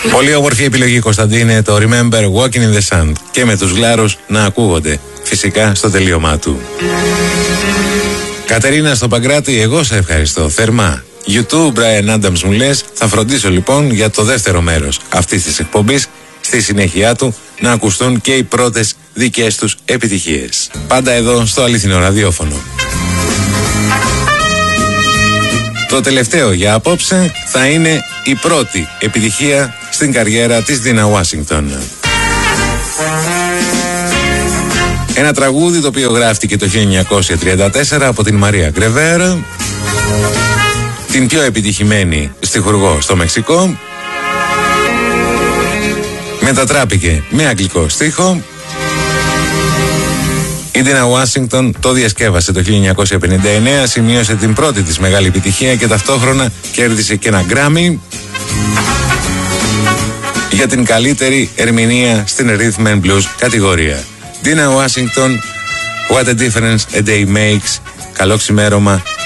Πολύ όμορφη επιλογή, Κωνσταντίνε, το Remember Walking in the Sun. Και με τους γλάρους να ακούγονται, φυσικά, στο τελείωμά του. Κατερίνα στο Παγκράτη, εγώ σε ευχαριστώ θερμά. YouTube, Brian Adams μου λες, θα φροντίσω λοιπόν για το δεύτερο μέρος αυτής της εκπομπής, στη συνέχεια του, να ακουστούν και οι πρώτες δικές τους επιτυχίες. Πάντα εδώ στο αληθινό ραδιόφωνο. Το τελευταίο για απόψε θα είναι η πρώτη επιτυχία στην καριέρα της Ντίνα Ουάσιγκτον. Ένα τραγούδι το οποίο γράφτηκε το 1934 από την Μαρία Γκρεβέρ, την πιο επιτυχημένη στιχουργό στο Μεξικό. Μετατράπηκε με αγγλικό στίχο. Η Ντίνα Ουάσιγκτον το διασκεύασε το 1959, σημείωσε την πρώτη της μεγάλη επιτυχία και ταυτόχρονα κέρδισε και ένα Grammy για την καλύτερη ερμηνεία στην Rhythm and Blues κατηγορία. Ντίνα Ουάσιγκτον, What a Difference a Day Makes. Καλό ξημέρωμα